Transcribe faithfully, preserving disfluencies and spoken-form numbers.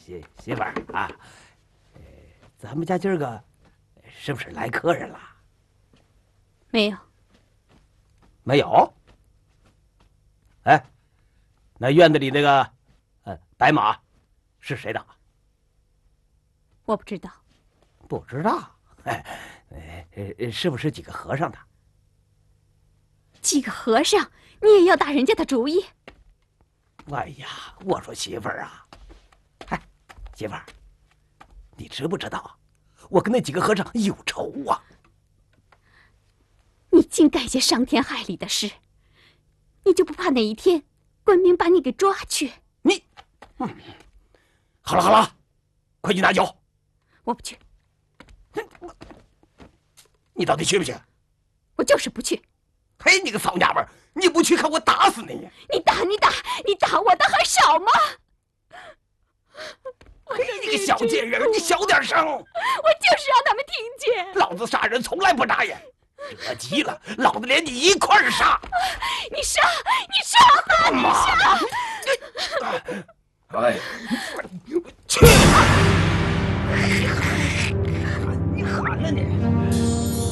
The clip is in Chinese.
媳媳妇儿啊，呃，咱们家今儿个是不是来客人了？ 没有。 没有。哎，那院子里那个，呃，白马，是谁的？ 我不知道。 不知道。哎，呃，是不是几个和尚的？ 几个和尚，你也要打人家的主意？ 哎呀，我说媳妇儿啊，哎，媳妇儿，你知不知道，我跟那几个和尚有仇啊？ 你竟干些伤天害理的事，你就不怕哪一天官兵把你给抓去？ 你，嗯，好了好了，快去拿酒。 我不去。 你到底去不去？ 我就是不去。 嘿，你个骚娘们儿，你不去看我打死你！ 你打你打你打我的还少吗？ 嘿，你个小贱人，你小点声！我就是让他们听见。 老子杀人从来不眨眼，惹急了，老子连你一块儿杀！ 你杀！你杀！你杀！ 哎，去！你喊了你！